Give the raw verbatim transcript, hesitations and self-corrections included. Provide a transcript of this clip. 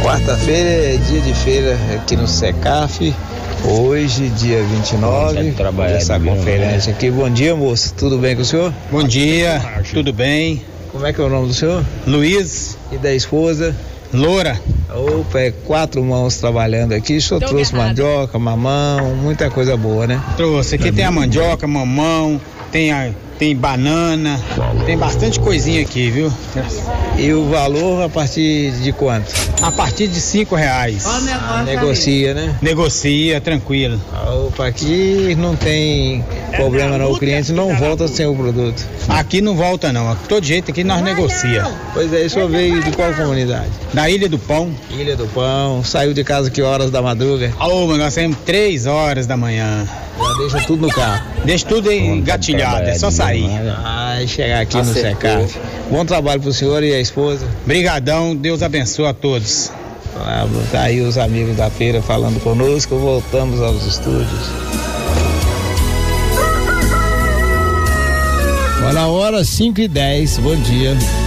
Quarta-feira é dia de feira aqui no Secaf. Hoje, dia vinte e nove, essa conferência aqui. Bom dia, moço. Tudo bem com o senhor? Bom dia, tudo bem. Como é que é o nome do senhor? Luiz. E da esposa? Loura. Opa, é quatro mãos trabalhando aqui. O senhor Tô trouxe errado. mandioca, mamão, muita coisa boa, né? Trouxe. Aqui é tem a mandioca, mamão, tem a... Tem banana, tem bastante coisinha aqui, viu? E o valor a partir de quanto? A partir de cinco reais. Ah, negocia, né? Negocia, tranquilo. Opa, aqui não tem problema não, o cliente não volta sem o produto. Aqui não volta não, todo jeito aqui nós negocia. Pois é, o senhor veio de qual comunidade? Da Ilha do Pão. Ilha do Pão, saiu de casa que horas da madruga? Ô, mas nós saímos três horas da manhã. Já deixa tudo no carro? Deixa tudo engatilhado, é só sair. Ah, chegar aqui no Secaf. Bom trabalho pro senhor e a esposa. Brigadão, Deus abençoe a todos. Ah, tá aí os amigos da feira falando conosco, voltamos aos estúdios. Olha a hora, cinco e dez, bom dia.